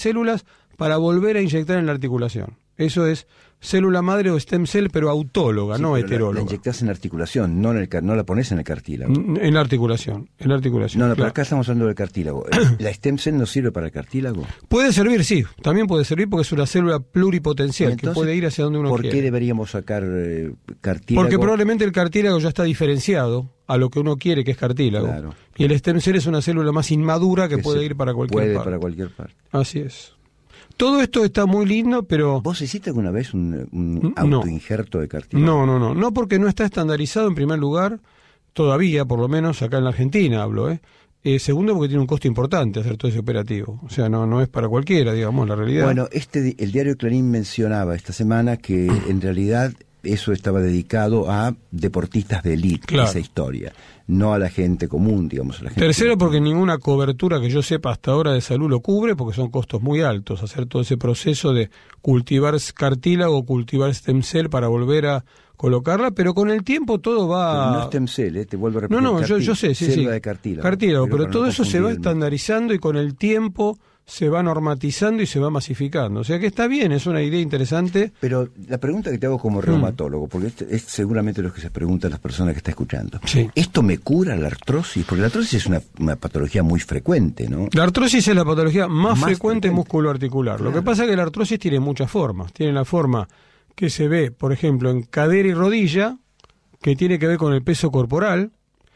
células para volver a inyectar en la articulación. Eso es célula madre o stem cell, pero autóloga, sí, no heteróloga. La inyectás en la articulación, no la pones en el cartílago. En la articulación. No, claro. pero acá estamos hablando del cartílago. ¿La stem cell no sirve para el cartílago? Puede servir, sí. También puede servir porque es una célula pluripotencial entonces, que puede ir hacia donde uno quiere. ¿Por qué deberíamos sacar cartílago? Porque probablemente el cartílago ya está diferenciado a lo que uno quiere, que es cartílago. Claro. Y el stem cell es una célula más inmadura que puede ir para cualquier parte. Para cualquier parte. Así es. Todo esto está muy lindo, pero... ¿Vos hiciste alguna vez un autoinjerto de cartílago? No, porque no está estandarizado en primer lugar, todavía, por lo menos acá en la Argentina hablo, segundo, porque tiene un costo importante hacer todo ese operativo. O sea, no es para cualquiera, digamos, la realidad. Bueno, el diario Clarín mencionaba esta semana que en realidad eso estaba dedicado a deportistas de élite, claro, esa historia, no a la gente común, digamos. A la gente Tercero, porque ninguna cobertura que yo sepa hasta ahora de salud lo cubre, porque son costos muy altos, hacer todo ese proceso de cultivar cartílago, cultivar stem cell para volver a colocarla, pero con el tiempo todo va... Pero no stem cell, te vuelvo a repetir. Yo sé, sí. Célula de cartílago. Cartílago, pero todo eso se va estandarizando y con el tiempo se va normatizando y se va masificando. O sea que está bien, es una idea interesante. Pero la pregunta que te hago como reumatólogo, porque es seguramente lo que se preguntan las personas que están escuchando. Sí. ¿Esto me cura la artrosis? Porque la artrosis es una patología muy frecuente, ¿no? La artrosis es la patología más frecuente musculoarticular. Claro. Lo que pasa es que la artrosis tiene muchas formas. Tiene la forma que se ve, por ejemplo, en cadera y rodilla, que tiene que ver con el peso corporal,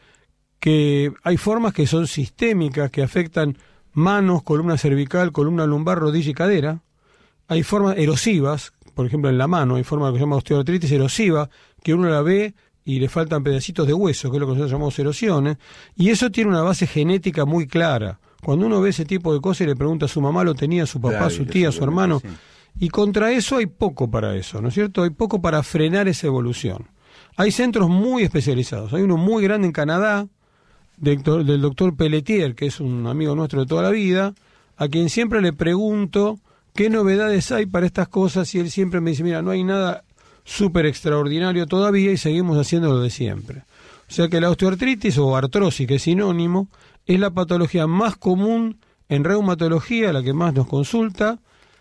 que hay formas que son sistémicas, que afectan manos, columna cervical, columna lumbar, rodilla y cadera. Hay formas erosivas, por ejemplo en la mano, hay forma que se llama osteoartritis erosiva, que uno la ve y le faltan pedacitos de hueso, que es lo que nosotros llamamos erosiones, y eso tiene una base genética muy clara. Cuando uno ve ese tipo de cosas y le pregunta a su mamá, lo tenía su papá, claro, su tía, su hermano, sí. Y contra eso hay poco para eso, ¿no es cierto? Hay poco para frenar esa evolución. Hay centros muy especializados, hay uno muy grande en Canadá, del doctor Pelletier, que es un amigo nuestro de toda la vida, a quien siempre le pregunto qué novedades hay para estas cosas, y él siempre me dice, mira, no hay nada súper extraordinario todavía y seguimos haciendo lo de siempre. O sea que la osteoartritis o artrosis, que es sinónimo, es la patología más común en reumatología, la que más nos consulta.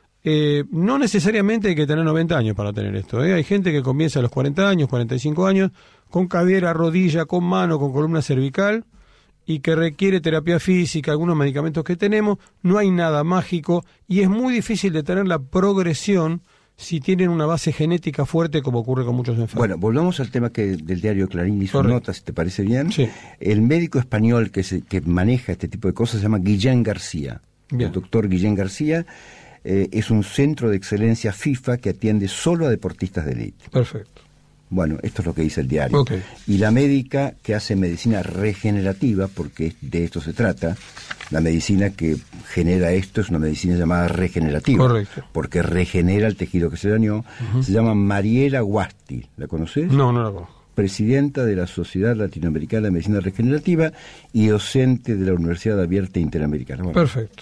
No necesariamente hay que tener 90 años para tener esto, Hay gente que comienza a los 40 años, 45 años, con cadera, rodilla, con mano, con columna cervical, y que requiere terapia física, algunos medicamentos que tenemos. No hay nada mágico y es muy difícil de tener la progresión si tienen una base genética fuerte, como ocurre con muchos enfermos. Bueno, volvamos al tema del diario Clarín hizo notas, si te parece bien. Sí. El médico español que maneja este tipo de cosas se llama Guillén García. Bien. El doctor Guillén García es un centro de excelencia FIFA que atiende solo a deportistas de élite. Perfecto. Bueno, esto es lo que dice el diario. Okay. Y la médica que hace medicina regenerativa, porque de esto se trata, la medicina que genera esto es una medicina llamada regenerativa. Correcto. Porque regenera el tejido que se dañó. Se llama Mariela Guasti. ¿La conoces? No la conozco. Presidenta de la Sociedad Latinoamericana de Medicina Regenerativa y docente de la Universidad Abierta Interamericana. Bueno. Perfecto.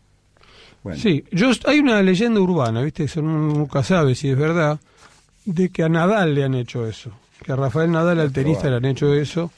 Bueno. Sí, hay una leyenda urbana, ¿viste? Eso nunca sabe si es verdad, de que a Nadal le han hecho eso, que a Rafael Nadal, al tenista, le han hecho eso,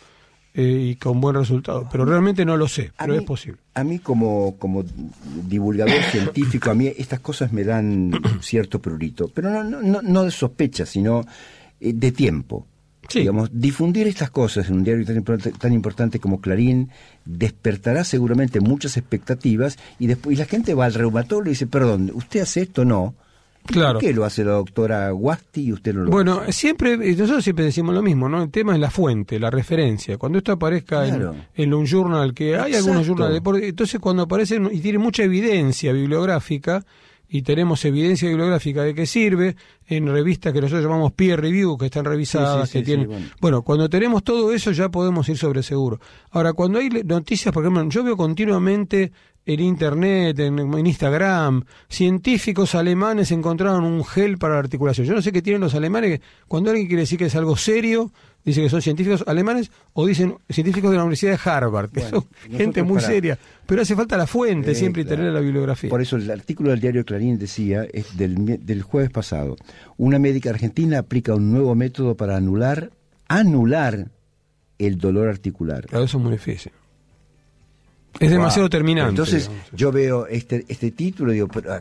y con buen resultado, pero realmente no lo sé, pero es posible. A mí como divulgador científico, a mí estas cosas me dan cierto prurito, pero no de sospecha, sino de tiempo. Sí. Digamos, difundir estas cosas en un diario tan importante como Clarín despertará seguramente muchas expectativas, y después la gente va al reumatólogo y dice, perdón, ¿usted hace esto? No. Claro. ¿Por qué lo hace la doctora Guasti y usted no lo hace? Bueno, nosotros siempre decimos lo mismo, ¿no? El tema es la fuente, la referencia. Cuando esto aparezca en un journal, que hay algunos journals de deporte, entonces cuando aparecen y tiene mucha evidencia bibliográfica, y tenemos evidencia bibliográfica de que sirve en revistas que nosotros llamamos peer review, que están revisadas, que tienen... Bueno, cuando tenemos todo eso ya podemos ir sobre seguro. Ahora, cuando hay noticias, por ejemplo, yo veo continuamente en internet, en Instagram, científicos alemanes encontraron un gel para la articulación. Yo no sé qué tienen los alemanes, que cuando alguien quiere decir que es algo serio, dice que son científicos alemanes, o dicen científicos de la Universidad de Harvard, que son gente muy seria. Pero hace falta la fuente siempre y tener la bibliografía. Por eso el artículo del diario Clarín decía, es del jueves pasado, una médica argentina aplica un nuevo método para anular el dolor articular. Claro, eso es muy difícil. Es demasiado terminante. Entonces digamos. yo veo este título y digo, pero